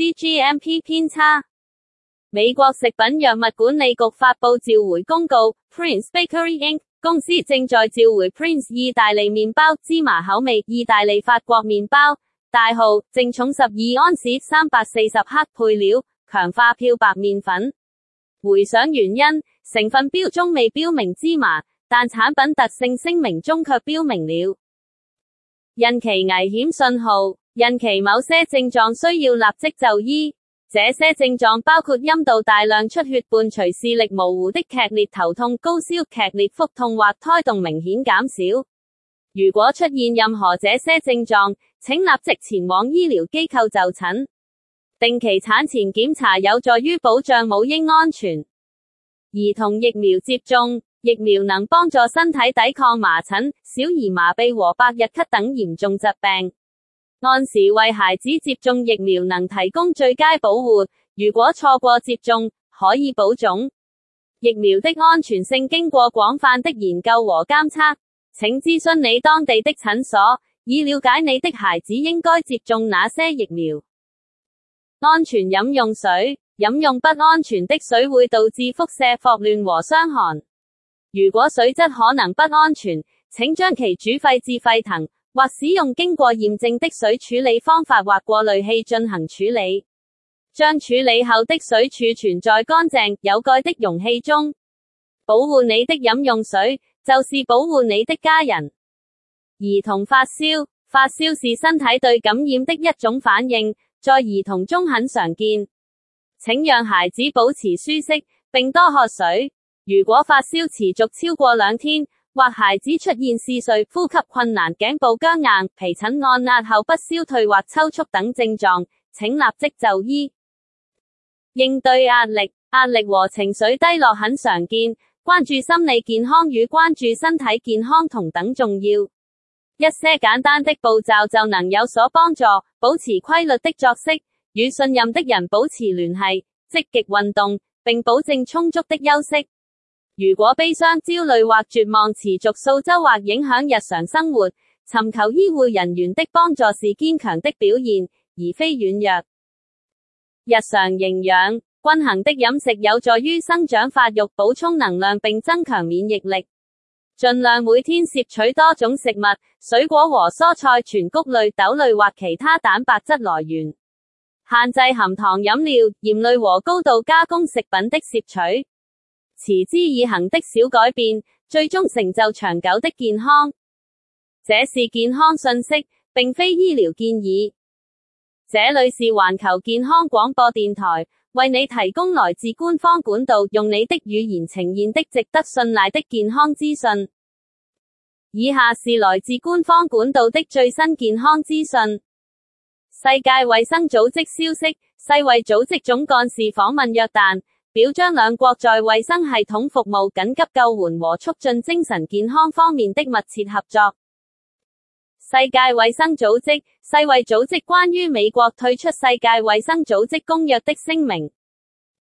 CGMP 偏差。美國食品藥物管理局發布召回公告 Prince Bakery Inc. 公司正在召回 Prince 意大利麵包芝麻口味意大利法國麵包大號淨重12安士340克配料強化漂白麵粉。回想原因，成分標中未標明芝麻，但產品特性聲明中卻標明了。孕期危險信號，孕期某些症狀需要立即就醫。這些症狀包括陰道大量出血伴隨視力模糊的劇烈頭痛、高燒、劇烈腹痛或胎動明顯減少。如果出現任何這些症狀，請立即前往醫療機構就診。定期產前檢查有助於保障母嬰安全。兒童疫苗接種，疫苗能幫助身體抵抗麻疹、小兒麻痹和百日咳等嚴重疾病。按時為孩子接種疫苗能提供最佳保護，如果錯過接種，可以保種。疫苗的安全性經過廣泛的研究和監測，請諮詢你當地的診所，以了解你的孩子應該接種哪些疫苗。安全飲用水，飲用不安全的水會導致腹瀉、霍亂和傷寒。如果水質可能不安全，請將其煮沸至沸騰，或使用經過驗證的水處理方法或過濾器進行處理。將處理後的水儲存在乾淨、有蓋的容器中。保護你的飲用水，就是保護你的家人。兒童發燒，發燒是身體對感染的一種反應，在兒童中很常見。請讓孩子保持舒適，並多喝水。如果發燒持續超過2天，或孩子出現嗜睡、呼吸困難、頸部僵硬、皮疹按壓後不消退或抽搐等症狀，請立即就醫。應對壓力，壓力和情緒低落很常見，關注心理健康與關注身體健康同等重要。一些簡單的步驟就能有所幫助，保持規律的作息，與信任的人保持聯繫，積極運動，並保證充足的休息。如果悲傷、焦慮或絕望持續數周或影響日常生活，尋求醫護人員的幫助是堅強的表現，而非軟弱。日常營養，均衡的飲食有助於生長發育、補充能量並增強免疫力。盡量每天攝取多種食物、水果和蔬菜、全穀類、豆類或其他蛋白質來源。限制含糖飲料、鹽類和高度加工食品的攝取。持之以恆的小改變，最終成就長久的健康。這是健康訊息，並非醫療建議。這裏是環球健康廣播電台，為你提供來自官方管道，用你的語言呈現的值得信賴的健康資訊。以下是來自官方管道的最新健康資訊。世界衛生組織消息，世衛組織總幹事訪問約旦，表彰兩國在衛生系統服務、緊急救援和促進精神健康方面的密切合作。世界衛生組織，世衛組織關於美國退出世界衛生組織公約的聲明。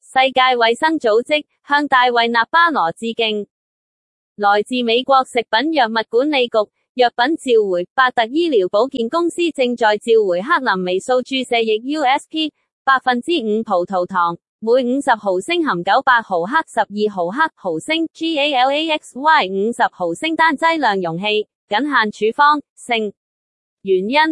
世界衛生組織向大衛納巴羅致敬。來自美國食品藥物管理局，藥品召回，百特醫療保健公司正在召回克林微素注射液 USP 5% 葡萄糖，每50毫升含900毫克12毫升 GALAXY 50毫升單劑量容器，僅限處方性。原因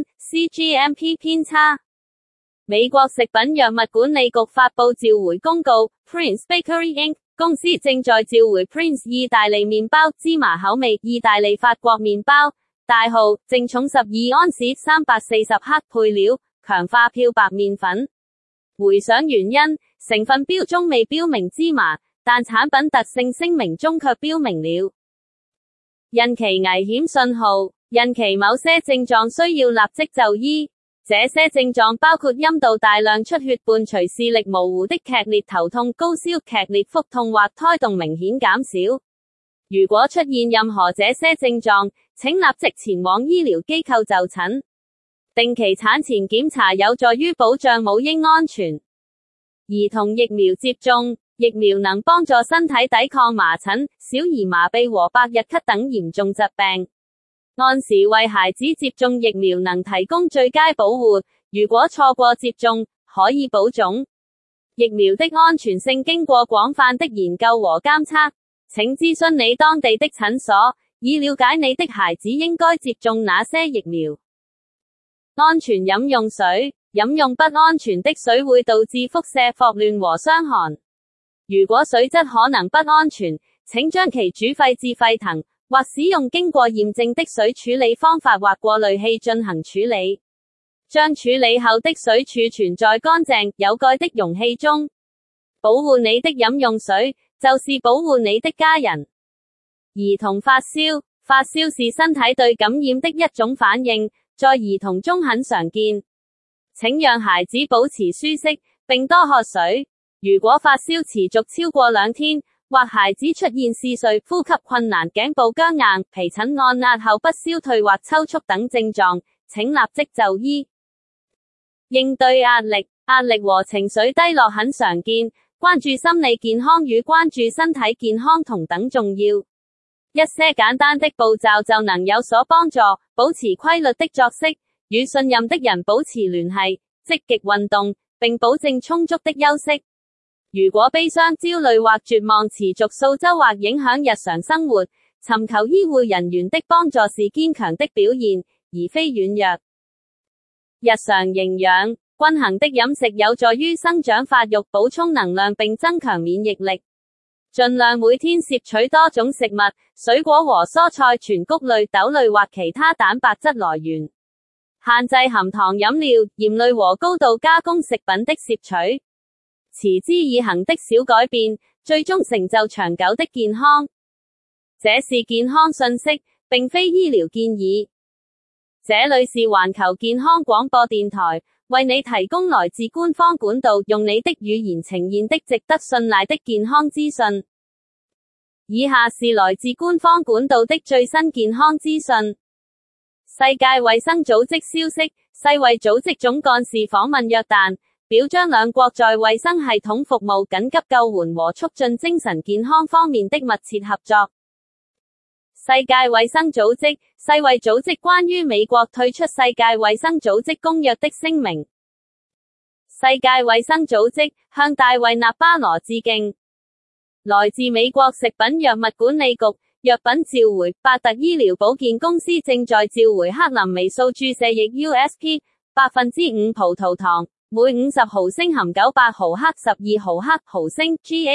CGMP 偏差。美國食品藥物管理局發佈召回公告 Prince Bakery Inc. 公司正在召回 Prince 意大利麵包芝麻口味意大利法國麵包，大號淨重12安士340克配料，強化漂白麵粉。回想原因，成分標中未標明芝麻，但產品特性聲明中卻標明了。孕期危險信號，孕期某些症狀需要立即就醫。這些症狀包括陰道大量出血伴隨視力模糊的劇烈頭痛、高燒、劇烈腹痛或胎動明顯減少。如果出現任何這些症狀，請立即前往醫療機構就診。定期產前檢查有助於保障母嬰安全。兒童疫苗接種，疫苗能幫助身體抵抗麻疹、小兒麻痹和百日咳等嚴重疾病。按時為孩子接種疫苗能提供最佳保護，如果錯過接種，可以保種。疫苗的安全性經過廣泛的研究和監測，請諮詢你當地的診所，以了解你的孩子應該接種哪些疫苗。安全飲用水，飲用不安全的水會導致腹瀉、霍亂和傷寒。如果水質可能不安全，請將其煮沸至沸騰，或使用經過驗證的水處理方法或過濾器進行處理。將處理後的水儲存在乾淨、有蓋的容器中。保護你的飲用水，就是保護你的家人。兒童發燒，發燒是身體對感染的一種反應，在兒童中很常見。請讓孩子保持舒適，並多喝水。如果發燒持續超過2天，或孩子出現嗜睡、呼吸困難、頸部僵硬、皮疹按壓後不消退或抽搐等症狀，請立即就醫。應對壓力，壓力和情緒低落很常見，關注心理健康與關注身體健康同等重要。一些簡單的步驟就能有所幫助，保持規律的作息，與信任的人保持聯繫，積極運動，並保證充足的休息。如果悲傷、焦慮或絕望持續數週或影響日常生活，尋求醫護人員的幫助是堅強的表現，而非軟弱。日常營養，均衡的飲食有助於生長發育、補充能量並增強免疫力。盡量每天攝取多種食物、水果和蔬菜、全穀類、豆類或其他蛋白質來源。限制含糖飲料、鹽類和高度加工食品的攝取。持之以恆的小改變，最終成就長久的健康。這是健康信息，並非醫療建議。這裡是環球健康廣播電台，為你提供來自官方管道，用你的語言呈現的值得信賴的健康資訊。以下是來自官方管道的最新健康資訊。世界衛生組織消息，世衛組織總幹事訪問約旦，表彰兩國在衛生系統服務、緊急救援和促進精神健康方面的密切合作。世界衛生組織，世衛組織關於美國退出世界衛生組織公約的聲明。世界衛生組織向大衛納巴羅致敬。來自美國食品藥物管理局，藥品召回，百特醫療保健公司正在召回克林微素注射液 USP 5% 葡萄糖，每50毫升含900毫克12毫升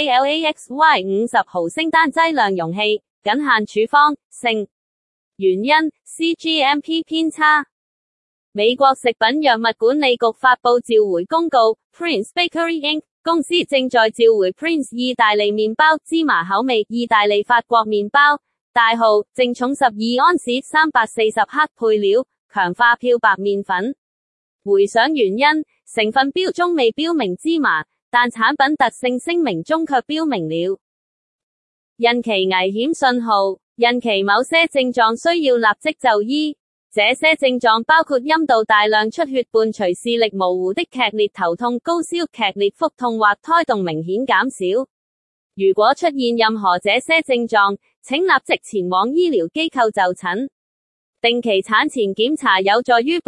GALAXY 50毫升單劑量容器，僅限處方性。原因 CGMP 偏差。美國食品藥物管理局發佈召回公告 Prince Bakery Inc. 公司正在召回 Prince 意大利麵包芝麻口味意大利法國麵包，大號淨重12安士340克配料，強化漂白麵粉。回想原因，成分標中未標明芝麻，但產品特性聲明中卻標明了。孕期危險信號，孕期某些症狀需要立即就醫。 這些症狀包括陰道大量出血伴隨視力模糊的劇烈頭痛、高燒、劇烈腹痛或胎動明顯減少。如果出現任何這些症狀，請立即前往醫療機構就診。定期產前檢查有助於